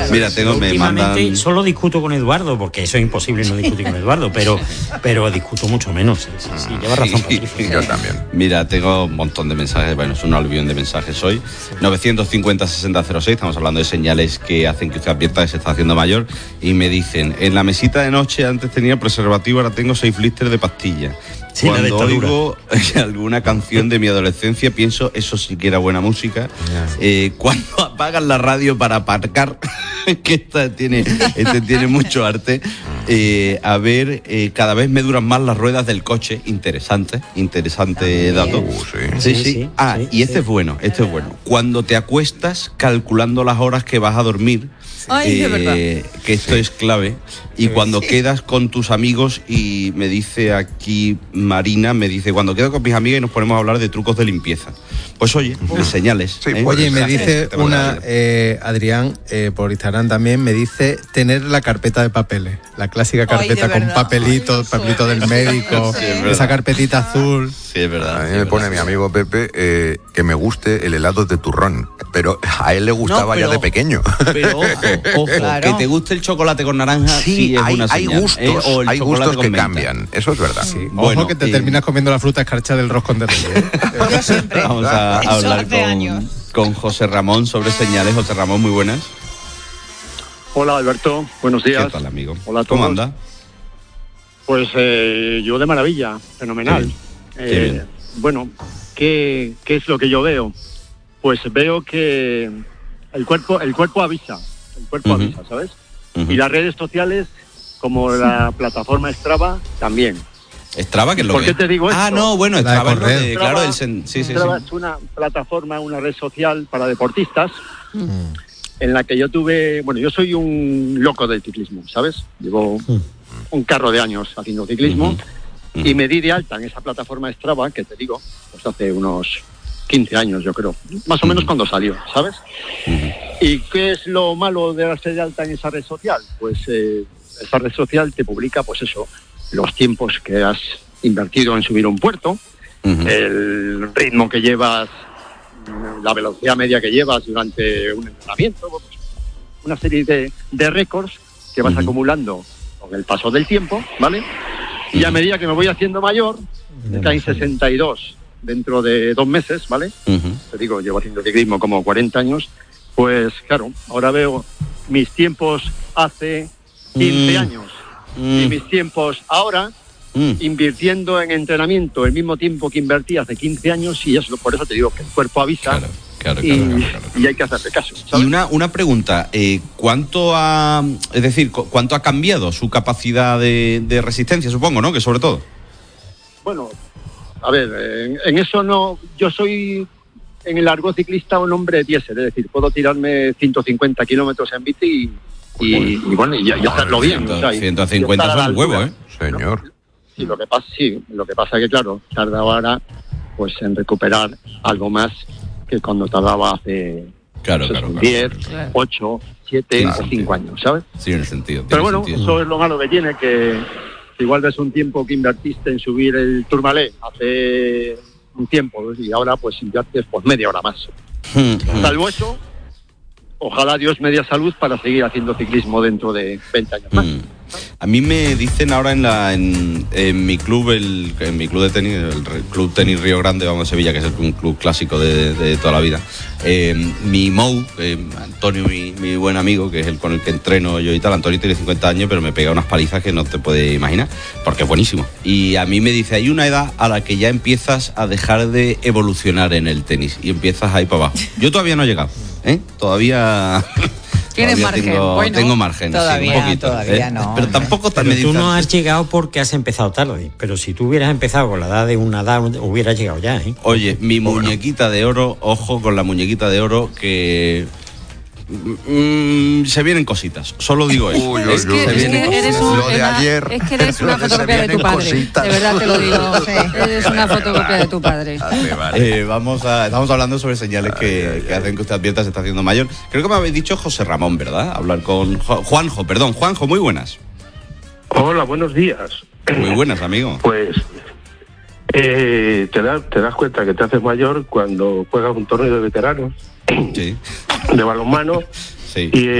Mira, últimamente solo discuto con Eduardo, porque eso es imposible no discutir con Eduardo, pero discuto mucho menos. Sí, lleva razón, Patricio. Yo también. Mira, tengo un montón de mensajes, bueno, es un aluvión de mensajes hoy. 950-6006, estamos hablando de señales que hacen que usted advierta que se está haciendo mayor, y me dicen, en la mesita de noche antes tenía preservativo, ahora tengo 6 blisters de pastillas. Sí, cuando oigo alguna canción de mi adolescencia pienso, eso sí que era buena música. Cuando apagan la radio para aparcar, que este tiene mucho arte. Cada vez me duran más las ruedas del coche. Interesante dato. Sí. Y este es bueno. Cuando te acuestas calculando las horas que vas a dormir. Ay, de verdad. Que esto es clave. Y cuando quedas con tus amigos, y me dice aquí Marina, cuando quedo con mis amigas y nos ponemos a hablar de trucos de limpieza. Pues oye, de señales. Sí, oye, me dice Adrián, por Instagram también, me dice tener la carpeta de papeles. La clásica carpeta con papelitos del médico, esa carpetita azul. Sí, es verdad. A mí me pone mi amigo Pepe que me guste el helado de turrón, pero a él le gustaba ya de pequeño. Pero ojo, claro. Que te guste el chocolate con naranja, sí es una señal. Hay gustos que cambian, eso es verdad. Sí. Bueno, ojo que te terminas comiendo la fruta escarcha del roscón de Reyes. Yo siempre. Vamos a hablar con José Ramón sobre señales. José Ramón, muy buenas. Hola, Alberto, buenos días. ¿Qué tal, amigo? Hola a todos. ¿Cómo anda? Pues yo de maravilla, fenomenal. Qué bien. Bueno, ¿qué es lo que yo veo? Pues veo que el cuerpo avisa, avisa, ¿sabes? Y las redes sociales, como la plataforma Strava, también. ¿Strava qué es lo ¿Por que? qué te digo esto? No, bueno, Strava claro, Strava es una plataforma, una red social para deportistas, en la que yo soy un loco del ciclismo, ¿sabes? Llevo un carro de años haciendo ciclismo, y me di de alta en esa plataforma Strava, que te digo, pues hace unos 15 años, yo creo, más o menos cuando salió, ¿sabes? ¿Y qué es lo malo de darse de alta en esa red social? Pues esa red social te publica, pues eso, los tiempos que has invertido en subir un puerto, el ritmo que llevas, la velocidad media que llevas durante un entrenamiento, pues una serie de récords que vas acumulando con el paso del tiempo, ¿vale? Y a medida que me voy haciendo mayor, está en 62 dentro de 2 meses, ¿vale? Te digo, llevo haciendo ciclismo como 40 años, pues claro, ahora veo mis tiempos hace 15 años y mis tiempos ahora, invirtiendo en entrenamiento el mismo tiempo que invertí hace 15 años, y eso, por eso te digo que el cuerpo avisa. Claro. Y hay que hacerle caso, ¿sabes? Y una pregunta, ¿cuánto ha cambiado su capacidad de resistencia, supongo, ¿no? Que sobre todo. Bueno, a ver, en eso no, yo soy en el largo ciclista un hombre diésel, es decir, puedo tirarme 150 kilómetros en bici y hacerlo bien. 150 son un huevo, ¿eh? Señor. ¿No? Sí, lo que pasa es que, claro, tarda ahora pues en recuperar algo más que cuando tardaba hace 10, 8, 7 o 5 años, ¿sabes? Sí, en el sentido. Pero bueno, eso es lo malo que tiene, que igual ves un tiempo que invertiste en subir el Tourmalet hace un tiempo, y ahora pues inviertes pues media hora más. Salvo eso, ojalá Dios me dé salud para seguir haciendo ciclismo dentro de 20 años más. A mí me dicen ahora en mi club, en mi club de tenis, el Club Tenis Río Grande, vamos, de Sevilla, que es un club clásico de toda la vida. Mi Mou, Antonio, mi buen amigo, que es el con el que entreno yo y tal. Antonio tiene 50 años, pero me pega unas palizas que no te puedes imaginar, porque es buenísimo. Y a mí me dice, hay una edad a la que ya empiezas a dejar de evolucionar en el tenis y empiezas a ir para abajo. Yo todavía no he llegado, todavía... Tienes margen. Tengo margen, todavía, sí, un poquito. Todavía no. Pero tampoco tan tú no has llegado porque has empezado tarde. Pero si tú hubieras empezado con la edad de una edad, hubieras llegado ya, ¿eh? Oye, mi muñequita de oro, ojo con la muñequita de oro, que... se vienen cositas, solo digo eso. Es que eres una fotocopia de tu padre. De verdad te lo digo. Eres una fotocopia de tu padre. Estamos hablando sobre señales que hacen que usted advierta se está haciendo mayor. Creo que me habéis dicho José Ramón, ¿verdad? Hablar con Juanjo, muy buenas. Hola, buenos días. Muy buenas, amigo. Pues te das cuenta que te haces mayor cuando juegas un torneo de veteranos, de balonmano, sí. Y